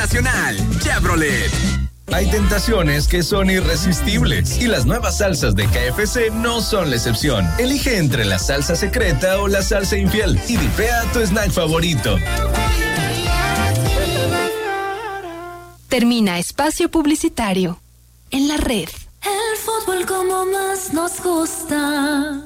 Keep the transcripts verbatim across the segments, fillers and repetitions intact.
Nacional, Chevrolet. Hay tentaciones que son irresistibles y las nuevas salsas de K F C no son la excepción. Elige entre la salsa secreta o la salsa infiel y dipea tu snack favorito. Termina espacio publicitario en la red. El fútbol como más nos gusta.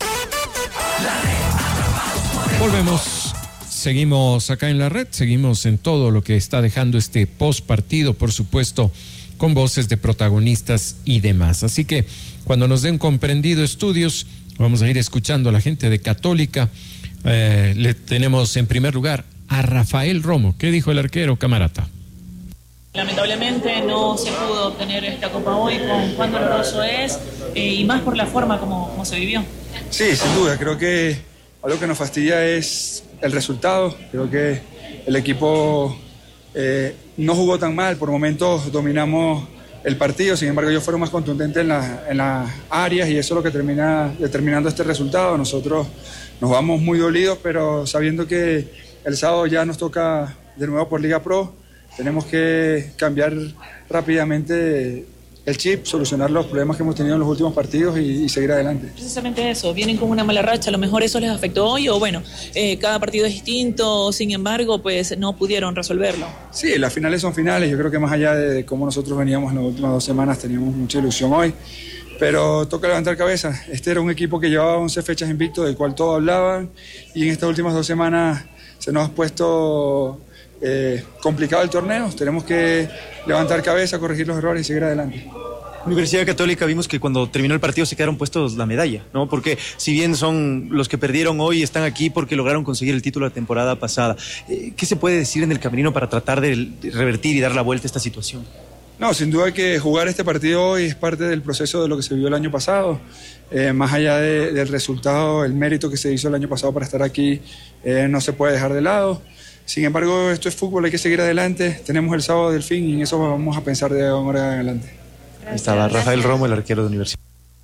Volvemos. Seguimos acá en la red, seguimos en todo lo que está dejando este post partido, por supuesto, con voces de protagonistas y demás. Así que cuando nos den comprendido estudios, vamos a ir escuchando a la gente de Católica. Eh, le tenemos en primer lugar a Rafael Romo. ¿Qué dijo el arquero, Camarata? Lamentablemente no se pudo obtener esta copa hoy, con cuán doloroso es, eh, y más por la forma como, como se vivió. Sí, sin duda, creo que algo que nos fastidia es el resultado. Creo que el equipo eh, no jugó tan mal, por momentos dominamos el partido, sin embargo ellos fueron más contundentes en, la, en las áreas y eso es lo que termina determinando este resultado. Nosotros nos vamos muy dolidos, pero sabiendo que el sábado ya nos toca de nuevo por Liga Pro, tenemos que cambiar rápidamente el chip, solucionar los problemas que hemos tenido en los últimos partidos y, y seguir adelante. Precisamente eso, vienen con una mala racha, a lo mejor eso les afectó hoy o bueno, eh, cada partido es distinto, sin embargo, pues no pudieron resolverlo. Sí, las finales son finales, yo creo que más allá de, de cómo nosotros veníamos en las últimas dos semanas, teníamos mucha ilusión hoy, pero toca levantar cabeza. Este era un equipo que llevaba once fechas invicto, del cual todos hablaban, y en estas últimas dos semanas se nos ha puesto eh, complicado el torneo. Tenemos que levantar cabeza, corregir los errores y seguir adelante. Universidad Católica, vimos que cuando terminó el partido se quedaron puestos la medalla, ¿no? Porque si bien son los que perdieron hoy, están aquí porque lograron conseguir el título la temporada pasada. ¿Qué se puede decir en el camerino para tratar de revertir y dar la vuelta a esta situación? No, sin duda que jugar este partido hoy es parte del proceso de lo que se vivió el año pasado. Eh, más allá de, del resultado, el mérito que se hizo el año pasado para estar aquí eh, no se puede dejar de lado. Sin embargo, esto es fútbol, hay que seguir adelante. Tenemos el sábado del fin y en eso vamos a pensar de ahora en adelante. Ahí estaba Rafael Romo, el arquero de Universidad.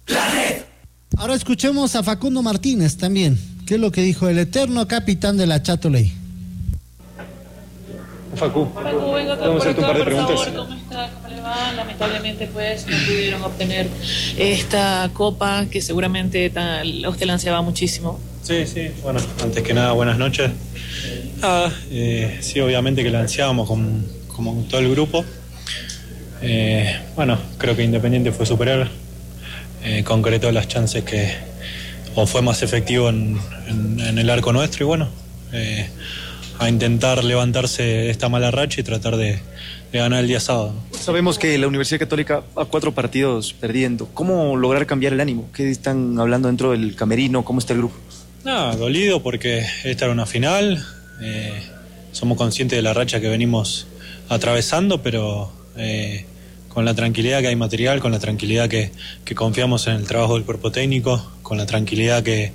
Ahora escuchemos a Facundo Martínez también. ¿Qué es lo que dijo el eterno capitán de la Châtelet? Facu, Facu, vengo acá por acá, por favor, ¿cómo está? ¿Cómo le va? Lamentablemente pues no pudieron obtener esta copa que seguramente tal, usted la ansiaba muchísimo. Sí, sí, bueno, antes que nada buenas noches. Nada, eh, sí, obviamente que la ansiábamos con, como todo el grupo. Eh, bueno, creo que Independiente fue superior, eh, concretó las chances que, o fue más efectivo en, en, en el arco nuestro y bueno, eh, a intentar levantarse de esta mala racha y tratar de, de ganar el día sábado. Sabemos que la Universidad Católica a cuatro partidos perdiendo. ¿Cómo lograr cambiar el ánimo? ¿Qué están hablando dentro del camerino? ¿Cómo está el grupo? Nada, dolido porque esta era una final, eh, somos conscientes de la racha que venimos atravesando, pero eh, con la tranquilidad que hay material, con la tranquilidad que, que confiamos en el trabajo del cuerpo técnico, con la tranquilidad que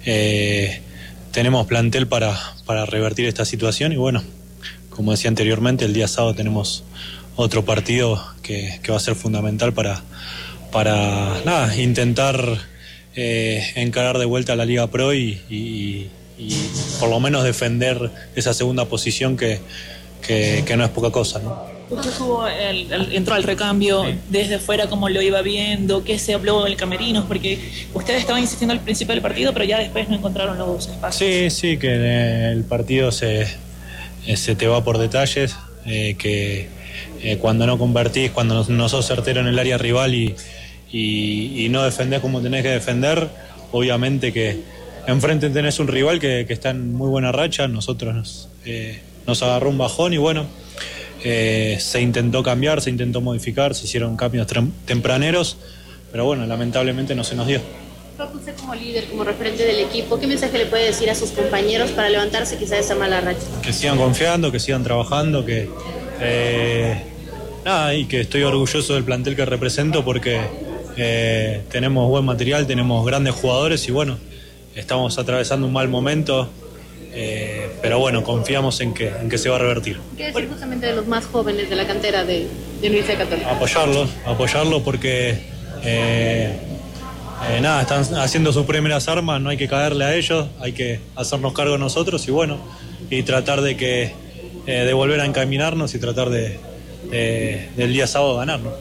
eh, tenemos plantel para, para revertir esta situación y bueno, como decía anteriormente, el día sábado tenemos otro partido que, que va a ser fundamental para, para nada, intentar eh, encarar de vuelta a la Liga Pro y, y, y por lo menos defender esa segunda posición que, que, que no es poca cosa, ¿no? Usted subo el, el, entró al recambio, sí. Desde fuera cómo lo iba viendo, qué se habló en el camerino, porque ustedes estaban insistiendo al principio del partido, pero ya después no encontraron los espacios. Sí, sí, que el partido se, se te va por detalles, eh, que eh, cuando no convertís, cuando no, no sos certero en el área rival y, y, y no defendés como tenés que defender, obviamente que enfrente tenés un rival que, que está en muy buena racha, nosotros nos, eh, nos agarró un bajón y bueno, Eh, se intentó cambiar, se intentó modificar, se hicieron cambios tempraneros, pero bueno, lamentablemente no se nos dio. Usted como líder, como referente del equipo, ¿qué mensaje le puede decir a sus compañeros para levantarse quizá de esa mala racha? Que sigan confiando, que sigan trabajando, que eh, nada, y que estoy orgulloso del plantel que represento porque eh, tenemos buen material, tenemos grandes jugadores y bueno, estamos atravesando un mal momento. Eh, pero bueno, confiamos en que, en que se va a revertir. ¿Qué decir justamente de los más jóvenes de la cantera de, de Universidad Católica? Apoyarlos, apoyarlos porque eh, eh, nada, están haciendo sus primeras armas, no hay que caerle a ellos, hay que hacernos cargo nosotros y bueno, y tratar de que eh, de volver a encaminarnos y tratar de, de del día sábado ganar, ¿no?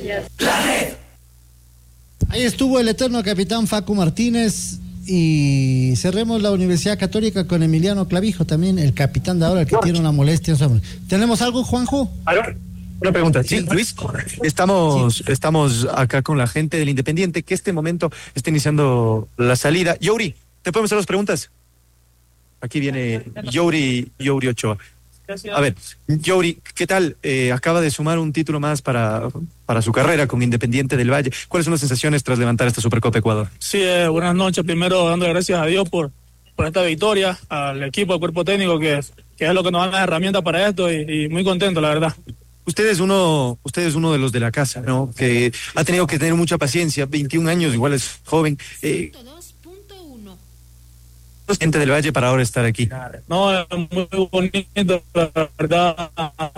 Ahí estuvo el eterno capitán Facu Martínez. Y cerremos la Universidad Católica con Emiliano Clavijo, también el capitán de ahora, el que tiene una molestia. ¿Tenemos algo, Juanjo? Una pregunta. Sí, Luis, estamos, sí. estamos acá con la gente del Independiente, que este momento está iniciando la salida. Youri, ¿te podemos hacer dos preguntas? Aquí viene Youri, Youri Ochoa. A ver, Youri, ¿qué tal? Eh, acaba de sumar un título más para, para su carrera con Independiente del Valle. ¿Cuáles son las sensaciones tras levantar esta Supercopa Ecuador? Sí, eh, buenas noches. Primero, dando gracias a Dios por, por esta victoria, al equipo, al cuerpo técnico, que, que es lo que nos dan las herramientas para esto, y, y muy contento, la verdad. Usted es uno, usted es uno de los de la casa, ¿no? Que ha tenido que tener mucha paciencia, veintiún años, igual es joven. Eh, gente del Valle para ahora estar aquí. No, es muy bonito, la verdad.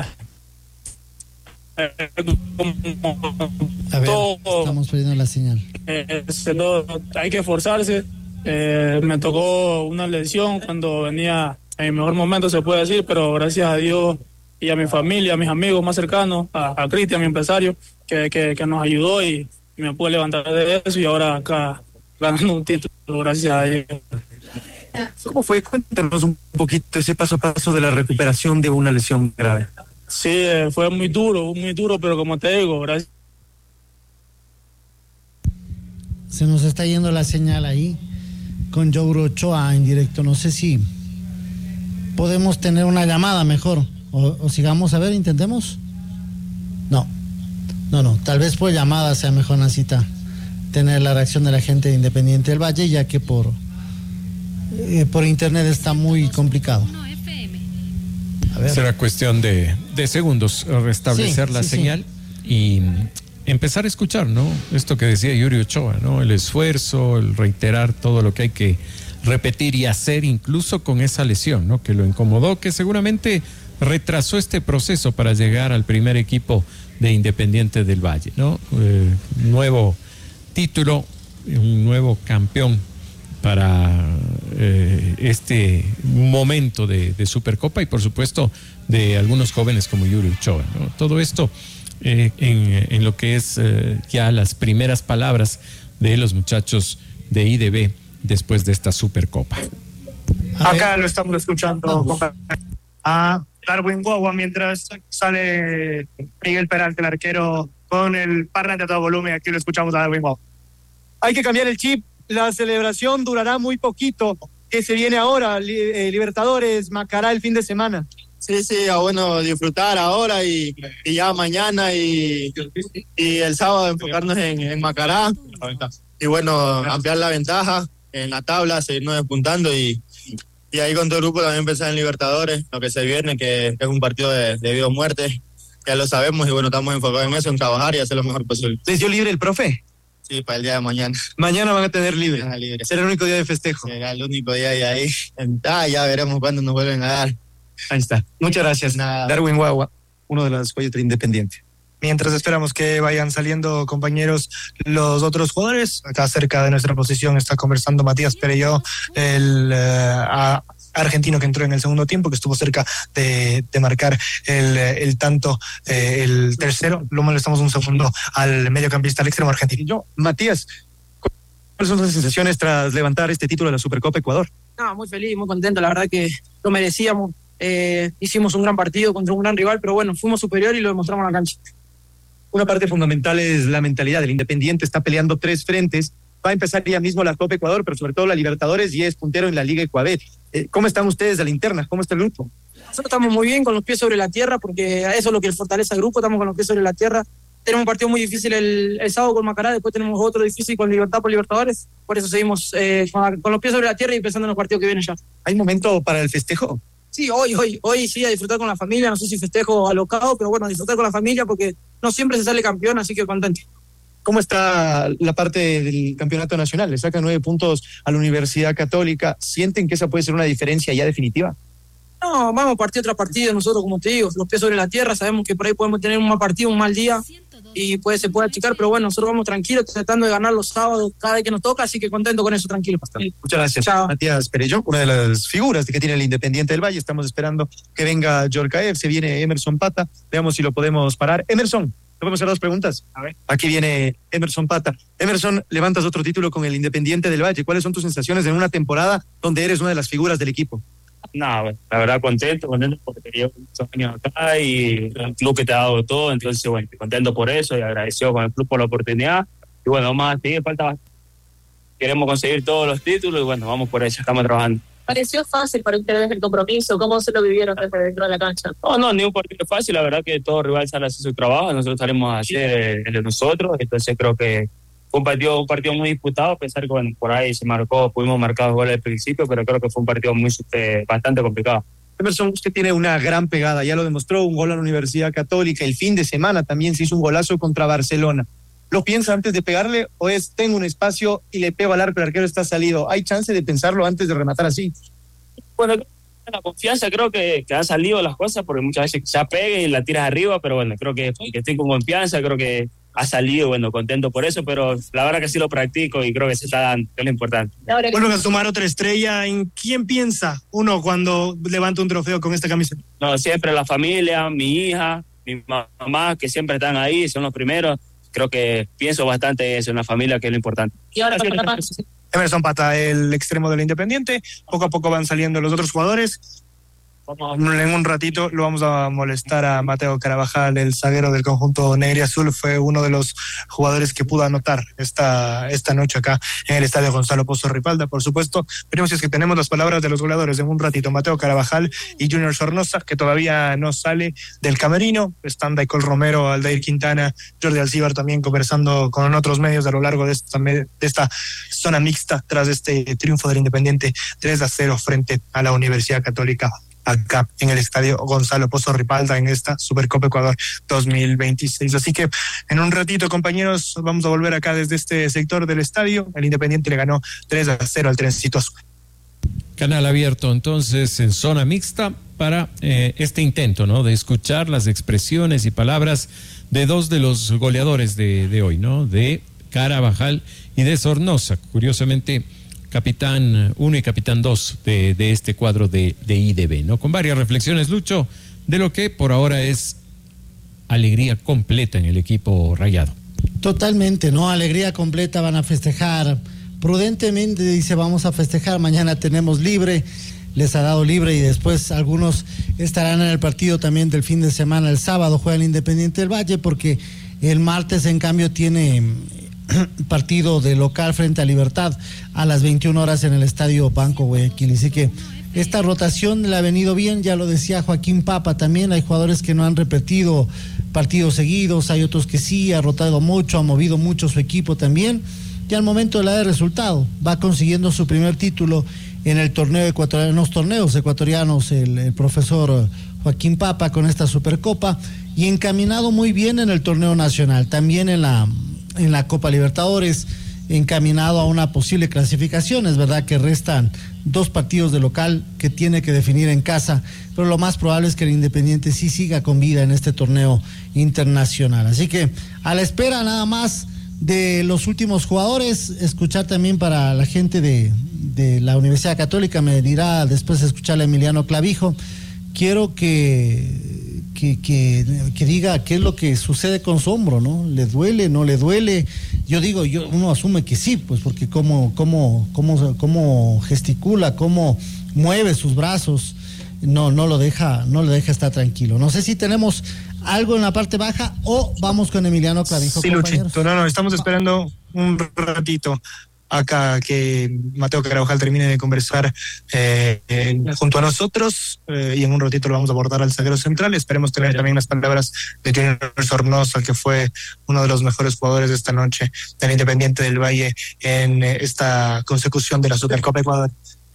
A ver, estamos perdiendo la señal. Eh, todo, hay que esforzarse. Eh, me tocó una lesión cuando venía en mi mejor momento, se puede decir, pero gracias a Dios y a mi familia, a mis amigos más cercanos, a, a Cristian, mi empresario, que, que, que nos ayudó y, y me pude levantar de eso, y ahora acá ganando un título, gracias a Dios. ¿Cómo fue? Cuéntanos un poquito ese paso a paso de la recuperación de una lesión grave. Sí, eh, fue muy duro, muy duro, pero como te digo, gracias. Se nos está yendo la señal ahí con Youri Ochoa en directo. No sé si podemos tener una llamada mejor o, o sigamos, a ver, intentemos. No, no, no, tal vez por llamada sea mejor, Nacita, tener la reacción de la gente de Independiente del Valle, ya que por Eh, por internet está muy complicado. A ver. Será cuestión de, de segundos restablecer sí, la sí, señal sí. y empezar a escuchar, ¿no? Esto que decía Youri Ochoa, ¿no? El esfuerzo, el reiterar todo lo que hay que repetir y hacer, incluso con esa lesión, ¿no? Que lo incomodó, que seguramente retrasó este proceso para llegar al primer equipo de Independiente del Valle, ¿no? Eh, nuevo título, un nuevo campeón para eh, este momento de, de Supercopa y por supuesto de algunos jóvenes como Youri Ochoa, ¿no? Todo esto eh, en, en lo que es eh, ya las primeras palabras de los muchachos de I D B después de esta Supercopa. Acá lo estamos escuchando a Darwin Guagua mientras sale Miguel Peralta, el arquero, con el parlante a todo volumen. Aquí lo escuchamos a Darwin Guagua. Hay que cambiar el chip. La celebración durará muy poquito. ¿Qué se viene ahora? Eh, Libertadores, Macará el fin de semana. Sí, sí, a bueno disfrutar ahora y, y ya mañana y, y el sábado enfocarnos en, en Macará. Y bueno, ampliar la ventaja en la tabla, seguirnos despuntando y, y ahí con todo el grupo también pensar en Libertadores, lo que se viene, que, que es un partido de, de vida o muerte. Ya lo sabemos y bueno, estamos enfocados en eso, en trabajar y hacer lo mejor posible. ¿Les dio libre el profe? Sí, para el día de mañana. Mañana van a tener libre. Ah, libre. Será el único día de festejo. Será el único día y ahí. Ah, ya veremos cuándo nos vuelven a dar. Ahí está. Muchas gracias. Nada. Darwin Guagua, uno de los joyas del Independiente. Mientras esperamos que vayan saliendo, compañeros, los otros jugadores, acá cerca de nuestra posición está conversando Matías Pereyó, el uh, a, argentino que entró en el segundo tiempo, que estuvo cerca de, de marcar el, el tanto, eh, el tercero. Lo molestamos un segundo al mediocampista, al extremo argentino. Yo, Matías, ¿cuáles son las sensaciones tras levantar este título de la Supercopa Ecuador? No, muy feliz, muy contento, la verdad que lo merecíamos. Eh, hicimos un gran partido contra un gran rival, pero bueno, fuimos superior y lo demostramos en la cancha. Una parte fundamental es la mentalidad. El Independiente está peleando tres frentes. Va a empezar ya mismo la Copa Ecuador, pero sobre todo la Libertadores, y es puntero en la Liga Ecuador. Eh, ¿Cómo están ustedes a la interna? ¿Cómo está el grupo? Nosotros estamos muy bien, con los pies sobre la tierra, porque eso es lo que fortalece al grupo. Estamos con los pies sobre la tierra. Tenemos un partido muy difícil el, el sábado con Macará, después tenemos otro difícil con Libertad por Libertadores. Por eso seguimos eh, con, con los pies sobre la tierra y pensando en los partidos que vienen ya. ¿Hay momento para el festejo? Sí, hoy, hoy, hoy sí, a disfrutar con la familia. No sé si festejo alocado, pero bueno, a disfrutar con la familia porque no siempre se sale campeón, así que contento. ¿Cómo está la parte del campeonato nacional? Le sacan nueve puntos a la Universidad Católica. ¿Sienten que esa puede ser una diferencia ya definitiva? No, vamos partido tras partido nosotros, como te digo, los pies sobre la tierra. Sabemos que por ahí podemos tener un mal partido, un mal día, y pues se puede achicar, pero bueno, nosotros vamos tranquilos, tratando de ganar los sábados cada vez que nos toca, así que contento con eso, tranquilo. Muchas gracias. Chao. Matías Perelló, una de las figuras que tiene el Independiente del Valle. Estamos esperando que venga Yorkaev, se viene Emerson Pata, veamos si lo podemos parar. Emerson, ¿te podemos hacer dos preguntas? A ver. Aquí viene Emerson Pata. Emerson, levantas otro título con el Independiente del Valle. ¿Cuáles son tus sensaciones en una temporada donde eres una de las figuras del equipo? No, la verdad contento, contento porque llevo muchos años acá y el club que te ha dado todo, entonces bueno, contento por eso y agradecido con el club por la oportunidad. Y bueno, vamos a seguir, falta bastante. Queremos conseguir todos los títulos y bueno, vamos por eso, estamos trabajando. ¿Pareció fácil para ustedes el compromiso? ¿Cómo se lo vivieron desde dentro de la cancha? No, no, ni un partido fácil, la verdad que todo rival sale a hacer su trabajo, nosotros salimos a hacer el de nosotros, entonces creo que fue un partido, un partido muy disputado, a pesar que bueno, por ahí se marcó, pudimos marcar dos goles al principio, pero creo que fue un partido muy eh, bastante complicado. Emerson, usted tiene una gran pegada, ya lo demostró, un gol a la Universidad Católica, el fin de semana también se hizo un golazo contra Barcelona. ¿Lo piensa antes de pegarle o es tengo un espacio y le pego al arco, el arquero está salido? ¿Hay chance de pensarlo antes de rematar así? Bueno, la confianza creo que, que han salido las cosas, porque muchas veces ya pegue y la tiras arriba, pero bueno, creo que, que estoy con confianza, creo que ha salido, bueno, contento por eso, pero la verdad que sí lo practico y creo que se está dando, que es lo importante. Bueno, a sumar otra estrella, ¿en quién piensa uno cuando levanta un trofeo con esta camiseta? No, siempre la familia, mi hija, mi mamá, que siempre están ahí, son los primeros. Creo que pienso bastante eso en la familia, que es lo importante. Y ahora para Emerson Pata, el extremo del Independiente, poco a poco van saliendo los otros jugadores. En un ratito lo vamos a molestar a Mateo Carabajal, el zaguero del conjunto negriazul. Fue uno de los jugadores que pudo anotar esta, esta noche acá en el estadio Gonzalo Pozo Ripalda, por supuesto. Veremos si es que tenemos las palabras de los goleadores en un ratito. Mateo Carabajal y Junior Sornosa, que todavía no sale del camerino. Están Daicol Romero, Aldair Quintana, Jordi Alcíbar también conversando con otros medios a lo largo de esta, de esta zona mixta tras este triunfo del Independiente tres a cero frente a la Universidad Católica, acá en el estadio Gonzalo Pozo Ripalda en esta Supercopa Ecuador dos mil veintiséis. Así que en un ratito, compañeros, vamos a volver acá desde este sector del estadio. El Independiente le ganó tres a cero al Trencito Azul. Canal abierto entonces en zona mixta para eh, este intento, ¿no?, de escuchar las expresiones y palabras de dos de los goleadores de, de hoy, ¿no?, de Carabajal y de Sornosa. Curiosamente, capitán uno y capitán dos de, de este cuadro de, de I D B, ¿no? Con varias reflexiones, Lucho, de lo que por ahora es alegría completa en el equipo rayado. Totalmente, ¿no? Alegría completa, van a festejar prudentemente, dice, vamos a festejar, mañana tenemos libre, les ha dado libre y después algunos estarán en el partido también del fin de semana. El sábado juega el Independiente del Valle porque el martes en cambio tiene partido de local frente a Libertad a las veintiuna horas en el estadio Banco Guayaquil. Así que esta rotación le ha venido bien, ya lo decía Joaquín Papa también. Hay jugadores que no han repetido partidos seguidos, hay otros que sí, ha rotado mucho, ha movido mucho su equipo también. Y al momento de la de resultado, va consiguiendo su primer título en el torneo ecuatoriano, en los torneos ecuatorianos, el, el profesor Joaquín Papa con esta Supercopa, y encaminado muy bien en el torneo nacional, también en la en la Copa Libertadores, encaminado a una posible clasificación. Es verdad que restan dos partidos de local que tiene que definir en casa, pero lo más probable es que el Independiente sí siga con vida en este torneo internacional. Así que a la espera nada más de los últimos jugadores, escuchar también para la gente de, de la Universidad Católica, me dirá después de escuchar a Emiliano Clavijo. Quiero que Que, que, que diga qué es lo que sucede con su hombro, ¿no? ¿Le duele, no le duele? Yo digo, yo uno asume que sí, pues porque cómo, cómo, cómo, cómo gesticula, cómo mueve sus brazos, no, no lo deja, no lo deja estar tranquilo. No sé si tenemos algo en la parte baja o vamos con Emiliano Clavijo. Sí, Luchito, no, no, estamos esperando un ratito acá que Mateo Carabajal termine de conversar eh, eh, junto a nosotros eh, y en un ratito lo vamos a abordar al zaguero central. Esperemos tener también las palabras de Junior Sornosa, que fue uno de los mejores jugadores de esta noche del Independiente del Valle en eh, esta consecución de la Supercopa Ecuador.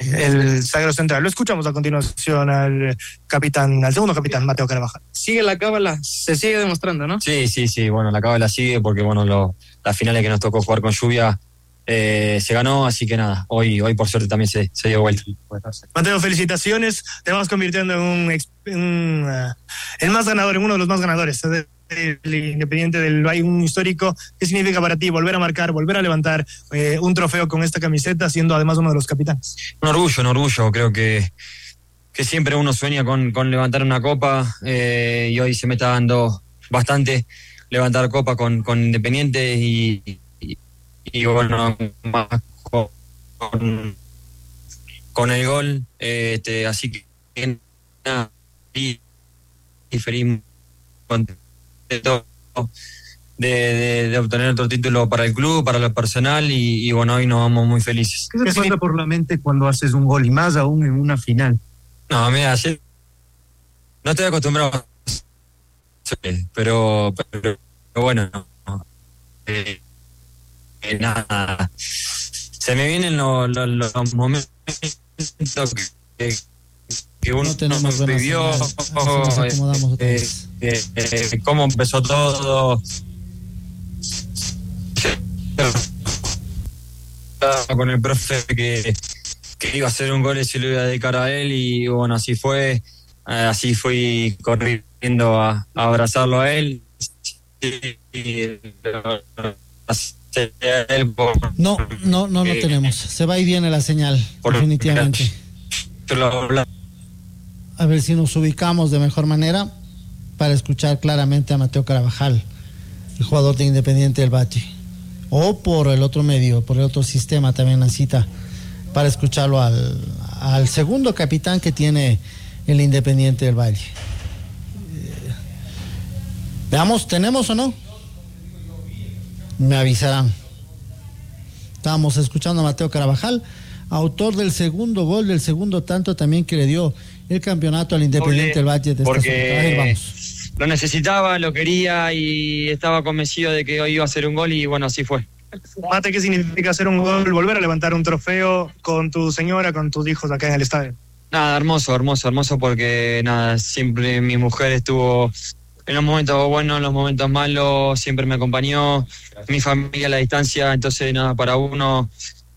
El zaguero central. Lo escuchamos a continuación al capitán, al segundo capitán, Mateo Carabajal. Sigue la cábala, se sigue demostrando, ¿no? Sí, sí, sí, bueno, la cábala sigue porque, bueno, lo, las finales que nos tocó jugar con lluvia Eh, se ganó, así que nada, hoy hoy por suerte también se, se dio vuelta. Mateo, felicitaciones, te vamos convirtiendo en un, un uh, el más ganador, en uno de los más ganadores de del Independiente del Valle, un histórico. ¿Qué significa para ti volver a marcar, volver a levantar eh, un trofeo con esta camiseta, siendo además uno de los capitanes? Un orgullo, un orgullo. Creo que, que siempre uno sueña con, con levantar una copa eh, y hoy se me está dando bastante levantar copa con, con Independiente y, y, y bueno, más con, con el gol. Eh, este, así que nada, y, y feliz, contento De, de, de obtener otro título para el club, para lo personal y, y bueno, hoy nos vamos muy felices. ¿Qué se pasa por la mente cuando haces un gol y más aún en una final? No, mira, ayer no estoy acostumbrado a pero, pero, pero bueno, no. Eh, eh, nada, se me vienen los, los, los momentos que, que uno no vivió, eh, eh, eh, cómo empezó todo, con el profe que, que iba a hacer un gol y se lo iba a dedicar a él y bueno, así fue, así fui corriendo a, a abrazarlo a él. No, no, no lo tenemos. Se va y viene la señal, definitivamente. A ver si nos ubicamos de mejor manera para escuchar claramente a Mateo Carabajal, el jugador de Independiente del Valle. O por el otro medio, por el otro sistema también la cita, para escucharlo al, al segundo capitán que tiene el Independiente del Valle. Eh, veamos, ¿tenemos o no? Me avisarán. Estábamos escuchando a Mateo Carabajal, autor del segundo gol, del segundo tanto también que le dio el campeonato al Independiente del Valle de esta porque a ver, vamos. Lo necesitaba, lo quería y estaba convencido de que hoy iba a hacer un gol y bueno, así fue. Mate, ¿qué significa hacer un gol, volver a levantar un trofeo con tu señora, con tus hijos acá en el estadio? Nada, hermoso, hermoso, hermoso porque nada, siempre mi mujer estuvo en los momentos buenos, en los momentos malos, siempre me acompañó, mi familia a la distancia, entonces nada, para uno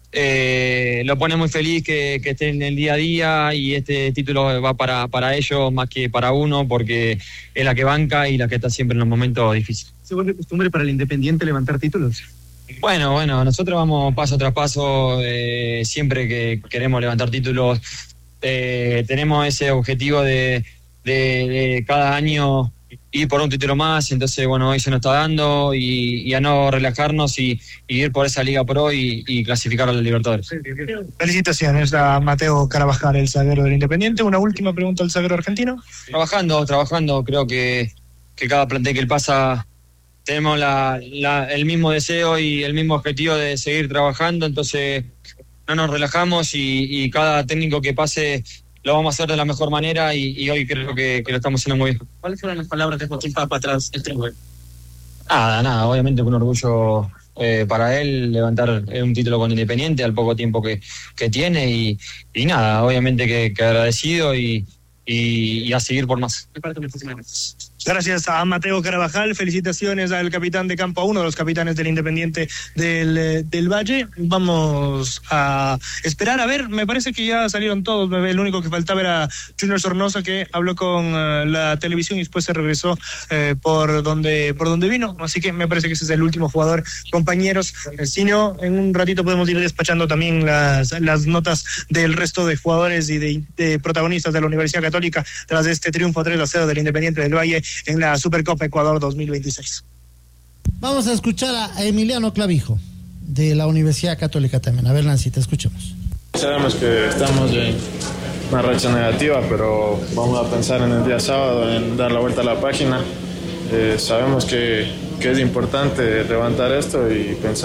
eh, lo pone muy feliz que, que esté en el día a día y este título va para, para ellos más que para uno porque es la que banca y la que está siempre en los momentos difíciles. ¿Se vuelve costumbre para el Independiente levantar títulos? Bueno, bueno, nosotros vamos paso tras paso, eh, siempre que queremos levantar títulos, eh, tenemos ese objetivo de, de, de cada año ir por un título más, entonces bueno, hoy se nos está dando y, y a no relajarnos y, y ir por esa Liga Pro y, y clasificar a los Libertadores. Felicitaciones a Mateo Carabajal, el zaguero del Independiente. Una última pregunta al zaguero argentino. Trabajando, trabajando, creo que, que cada plantel que pasa tenemos la, la, el mismo deseo y el mismo objetivo de seguir trabajando, entonces no nos relajamos y, y cada técnico que pase lo vamos a hacer de la mejor manera y, y hoy creo que, que lo estamos haciendo muy bien. ¿Cuáles fueron las palabras de Joaquín para atrás este gol? Nada, nada, obviamente con orgullo eh, para él levantar un título con Independiente al poco tiempo que, que tiene y, y nada, obviamente que, que agradecido y, y, y a seguir por más. Gracias a Mateo Carabajal, felicitaciones al capitán de campo, a uno de los capitanes del Independiente del, del Valle. Vamos a esperar, a ver, me parece que ya salieron todos, el único que faltaba era Junior Sornosa, que habló con uh, la televisión y después se regresó eh, por donde por donde vino, así que me parece que ese es el último jugador, compañeros. Eh, si no, en un ratito podemos ir despachando también las, las notas del resto de jugadores y de, de protagonistas de la Universidad Católica tras este triunfo tres a cero del Independiente del Valle en la Supercopa Ecuador dos mil veintiséis. Vamos a escuchar a Emiliano Clavijo de la Universidad Católica también. A ver, Nancy, te escuchamos. Sabemos que estamos en una racha negativa, pero vamos a pensar en el día sábado, en dar la vuelta a la página. Eh, sabemos que, que es importante levantar esto y pensar